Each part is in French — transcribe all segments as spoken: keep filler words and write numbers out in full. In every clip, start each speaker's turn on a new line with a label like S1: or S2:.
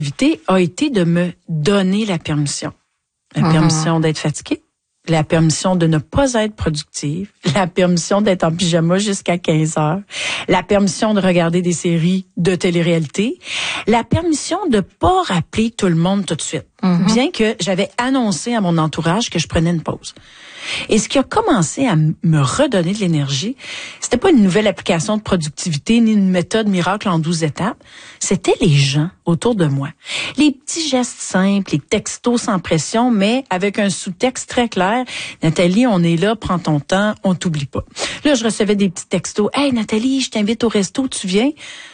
S1: a été de me donner la permission. La
S2: Mmh.
S1: permission d'être fatiguée, la permission de ne pas être productive, la permission d'être en pyjama jusqu'à quinze heures, la permission de regarder des séries de télé-réalité, la permission de pas rappeler tout le monde tout de suite, mmh. bien que j'avais annoncé à mon entourage que je prenais une pause. Et ce qui a commencé à me redonner de l'énergie, c'était pas une nouvelle application de productivité ni une méthode miracle en douze étapes, c'était les gens autour de moi. Les petits gestes simples, les textos sans pression, mais avec un sous-texte très clair. Nathalie, on est là, prends ton temps, on t'oublie pas. Là, je recevais des petits textos. Hey Nathalie, je t'invite au resto, tu viens?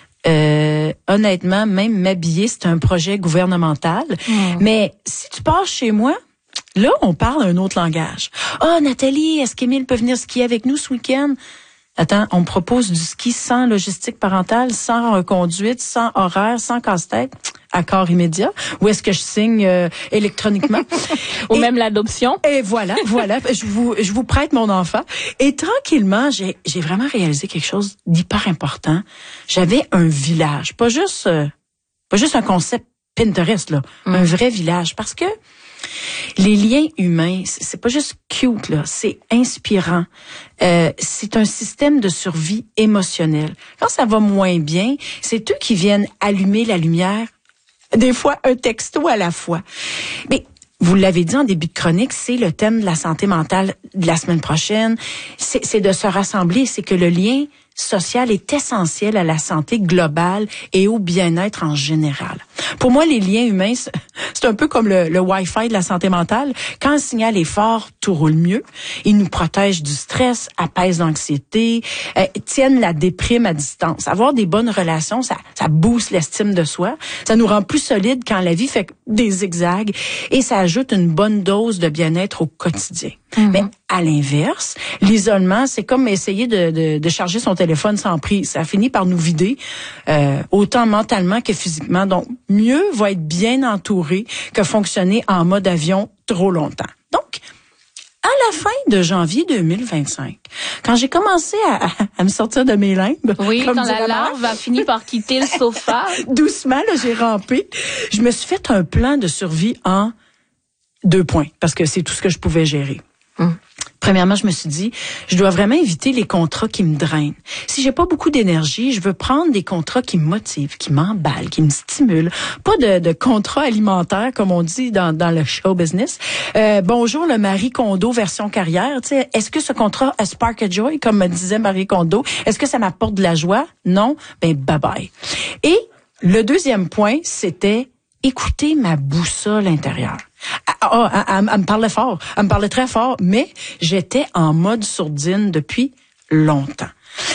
S1: Euh, honnêtement, même m'habiller, c'est un projet gouvernemental. Mmh. Mais si tu passes chez moi, là, on parle un autre langage. Ah, oh, Nathalie, est-ce qu'Émile peut venir skier avec nous ce week-end? Attends, on me propose du ski sans logistique parentale, sans reconduite, sans horaire, sans casse-tête. Accord immédiat. Ou est-ce que je signe euh, électroniquement?
S2: Ou
S1: et,
S2: même l'adoption.
S1: Et voilà, voilà. Je vous, je vous prête mon enfant. Et tranquillement, j'ai, j'ai vraiment réalisé quelque chose d'hyper important. J'avais un village. Pas juste, euh, pas juste un concept Pinterest, là. Mm. Un vrai village. Parce que les liens humains, c'est pas juste cute, là, c'est inspirant. Euh, c'est un système de survie émotionnelle. Quand ça va moins bien, c'est eux qui viennent allumer la lumière, des fois un texto à la fois. Mais vous l'avez dit en début de chronique, c'est le thème de la santé mentale de la semaine prochaine. C'est, c'est de se rassembler, c'est que le lien social est essentiel à la santé globale et au bien-être en général. Pour moi, les liens humains, c'est un peu comme le, le Wi-Fi de la santé mentale. Quand le signal est fort, tout roule mieux. Il nous protège du stress, apaise l'anxiété, euh, tiennent la déprime à distance. Avoir des bonnes relations, ça, ça booste l'estime de soi. Ça nous rend plus solides quand la vie fait des zigzags et ça ajoute une bonne dose de bien-être au quotidien. Mm-hmm. Mais à l'inverse, l'isolement, c'est comme essayer de, de, de charger son téléphone sans prise. Ça finit par nous vider, euh, autant mentalement que physiquement. Donc, mieux va être bien entouré que fonctionner en mode avion trop longtemps. Donc, à la fin de janvier deux mille vingt-cinq, quand j'ai commencé à, à, à me sortir de mes limbes,
S2: oui,
S1: comme
S2: quand la larve a fini par quitter le sofa,
S1: doucement, là, j'ai rampé. Je me suis fait un plan de survie en deux points, parce que c'est tout ce que je pouvais gérer. Hum. Premièrement, je me suis dit, je dois vraiment éviter les contrats qui me drainent. Si j'ai pas beaucoup d'énergie, je veux prendre des contrats qui me motivent, qui m'emballent, qui me stimulent. Pas de, de contrats alimentaires, comme on dit dans, dans le show business. Euh, bonjour, le Marie Kondo version carrière. Tu sais, est-ce que ce contrat a spark a joy, comme me disait Marie Kondo? Est-ce que ça m'apporte de la joie? Non? Ben, bye bye. Et le deuxième point, c'était écouter ma boussole intérieure. Ah, elle, elle, elle me parlait fort, elle me parlait très fort, mais j'étais en mode sourdine depuis longtemps.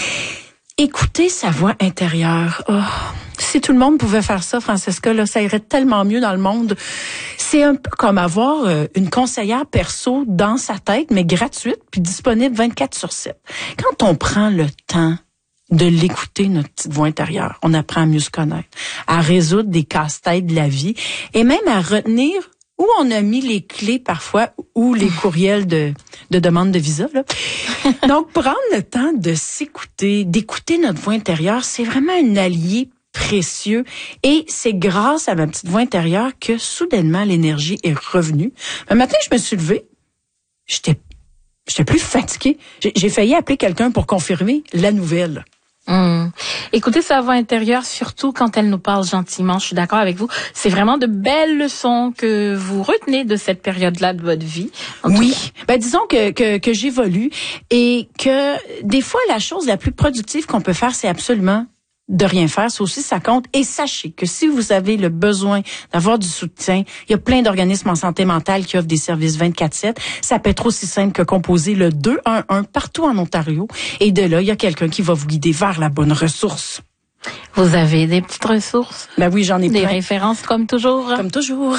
S1: Écouter sa voix intérieure. Oh, si tout le monde pouvait faire ça, Francesca, là, ça irait tellement mieux dans le monde. C'est un peu comme avoir euh, une conseillère perso dans sa tête, mais gratuite, puis disponible vingt-quatre sur sept. Quand on prend le temps de l'écouter, notre petite voix intérieure, on apprend à mieux se connaître, à résoudre des casse-têtes de la vie, et même à retenir où on a mis les clés parfois ou les courriels de, de demande de visa. Là. Donc, prendre le temps de s'écouter, d'écouter notre voix intérieure, c'est vraiment un allié précieux. Et c'est grâce à ma petite voix intérieure que soudainement l'énergie est revenue. Un matin, je me suis levée, j'étais, j'étais plus fatiguée. J'ai, j'ai failli appeler quelqu'un pour confirmer la nouvelle.
S2: Hum. Écoutez sa voix intérieure, surtout quand elle nous parle gentiment, je suis d'accord avec vous. C'est vraiment de belles leçons que vous retenez de cette période-là de votre vie.
S1: Oui, ben disons que, que que j'évolue et que des fois la chose la plus productive qu'on peut faire, c'est absolument de rien faire, ça aussi ça compte. Et sachez que si vous avez le besoin d'avoir du soutien, il y a plein d'organismes en santé mentale qui offrent des services vingt-quatre sept. Ça peut être aussi simple que composer le deux un un partout en Ontario. Et de là, il y a quelqu'un qui va vous guider vers la bonne ressource.
S2: Vous avez des petites ressources?
S1: Ben oui, j'en ai
S2: des
S1: plein.
S2: Des références comme toujours?
S1: Comme toujours.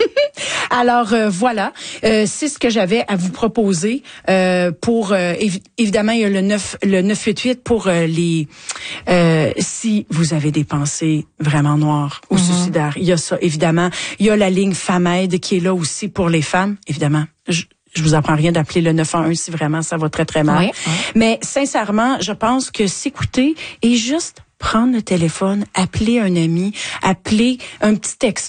S1: Alors euh, voilà, euh, c'est ce que j'avais à vous proposer euh, pour euh, évi- évidemment il y a le neuf le neuf huit huit pour euh, les euh, si vous avez des pensées vraiment noires ou mm-hmm. suicidaires, il y a ça évidemment, il y a la ligne FemAide qui est là aussi pour les femmes, évidemment. Je, Je vous apprends rien d'appeler le neuf un un si vraiment ça va très très mal.
S2: Oui, oui.
S1: Mais sincèrement, je pense que s'écouter et juste prendre le téléphone, appeler un ami, appeler un petit texto.